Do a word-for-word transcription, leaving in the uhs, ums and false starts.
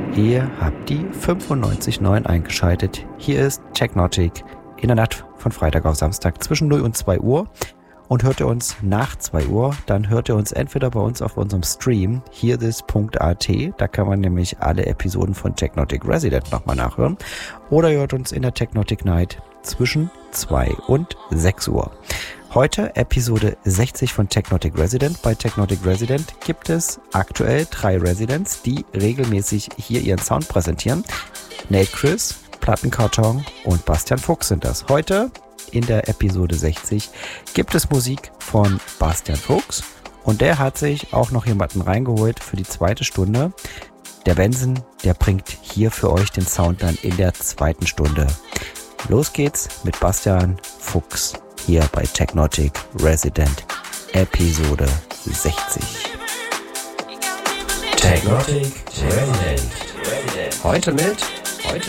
Ihr habt die fünfundneunzig Komma neun eingeschaltet. Hier ist Technotic in der Nacht von Freitag auf Samstag zwischen null und zwei Uhr. Und hört ihr uns nach zwei Uhr, dann hört ihr uns entweder bei uns auf unserem Stream hearthis punkt a t, da kann man nämlich alle Episoden von Technotic Resident nochmal nachhören, oder ihr hört uns in der Technotic Night zwischen zwei und sechs Uhr. Heute Episode sechzig von Technotic Resident. Bei Technotic Resident gibt es aktuell drei Residents, die regelmäßig hier ihren Sound präsentieren. Nate Chris, Plattenkarton und Bastian Fuchs sind das. Heute in der Episode sechzig gibt es Musik von Bastian Fuchs und der hat sich auch noch jemanden reingeholt für die zweite Stunde. Der Benson, der bringt hier für euch den Sound dann in der zweiten Stunde. Los geht's mit Bastian Fuchs hier bei Technotic Resident Episode sechzig. Technotic Resident. Heute mit